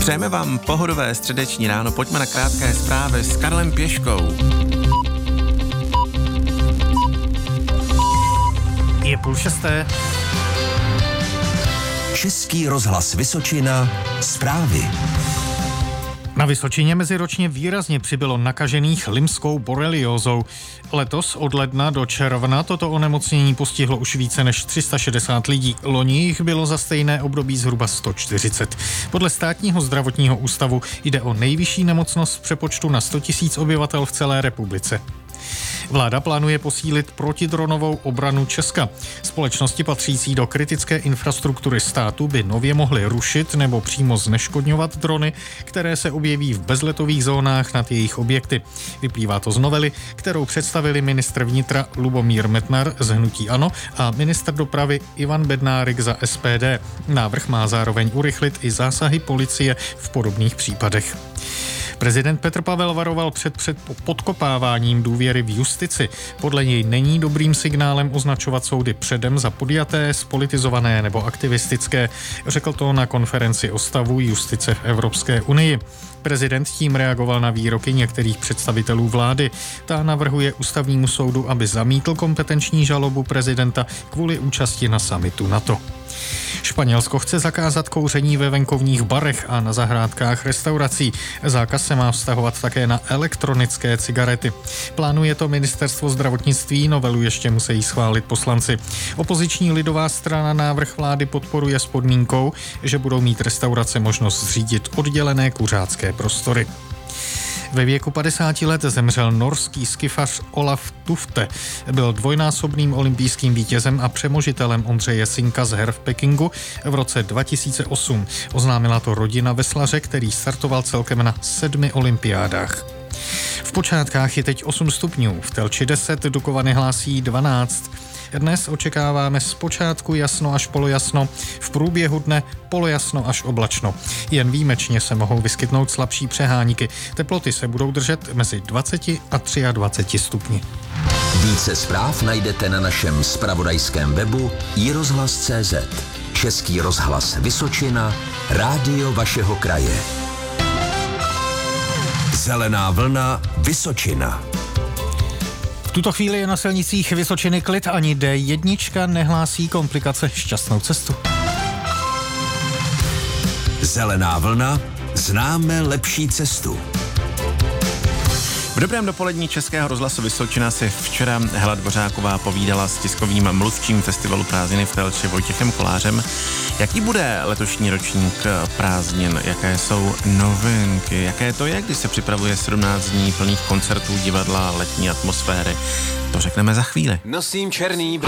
Přejeme vám pohodové středeční ráno, pojďme na krátké zprávy s Karlem Pěškou. Je 5:30. Český rozhlas Vysočina, zprávy. Na Vysočině meziročně výrazně přibylo nakažených limskou boreliózou. Letos od ledna do června toto onemocnění postihlo už více než 360 lidí. Loni jich bylo za stejné období zhruba 140. Podle státního zdravotního ústavu jde o nejvyšší nemocnost v přepočtu na 100 000 obyvatel v celé republice. Vláda plánuje posílit protidronovou obranu Česka. Společnosti patřící do kritické infrastruktury státu by nově mohly rušit nebo přímo zneškodňovat drony, které se objeví v bezletových zónách nad jejich objekty. Vyplývá to z novely, kterou představili ministr vnitra Lubomír Metnar z hnutí ANO a ministr dopravy Ivan Bednárik za SPD. Návrh má zároveň urychlit i zásahy policie v podobných případech. Prezident Petr Pavel varoval před podkopáváním důvěry v justici. Podle něj není dobrým signálem označovat soudy předem za podjaté, spolitizované nebo aktivistické. Řekl to na konferenci o stavu justice v Evropské unii. Prezident tím reagoval na výroky některých představitelů vlády. Ta navrhuje ústavnímu soudu, aby zamítl kompetenční žalobu prezidenta kvůli účasti na summitu NATO. Španělsko chce zakázat kouření ve venkovních barech a na zahrádkách restaurací. Zákaz se má vztahovat také na elektronické cigarety. Plánuje to ministerstvo zdravotnictví, novelu ještě musí schválit poslanci. Opoziční lidová strana návrh vlády podporuje s podmínkou, že budou mít restaurace možnost zřídit oddělené kuřácké prostory. Ve věku 50 let zemřel norský skifař Olaf Tufte. Byl dvojnásobným olympijským vítězem a přemožitelem Ondřeje Sinka z her v Pekingu v roce 2008. Oznámila to rodina veslaře, který startoval celkem na 7 olympiádách. V počátkách je teď 8 stupňů, v Telči 10, Dukovany hlásí 12. Dnes očekáváme zpočátku jasno až polojasno, v průběhu dne polojasno až oblačno. Jen výjimečně se mohou vyskytnout slabší přehánky. Teploty se budou držet mezi 20 a 23 stupni. Více zpráv najdete na našem zpravodajském webu iRozhlas.cz. Český rozhlas Vysočina, rádio vašeho kraje. Zelená vlna Vysočina. V tuto chvíli je na silnicích Vysočiny klid, ani D1 nehlásí komplikace, šťastnou cestu. Zelená vlna, známe lepší cestu. V dobrém dopolední Českého rozhlasu Vysočina si včera Hela Dvořáková povídala s tiskovým mluvčím festivalu prázdniny v Telči Vojtěchem Kolářem. Jaký bude letošní ročník prázdnin? Jaké jsou novinky? Jaké to je, když se připravuje 17 dní plných koncertů, divadla, letní atmosféry? To řekneme za chvíli. Nosím černý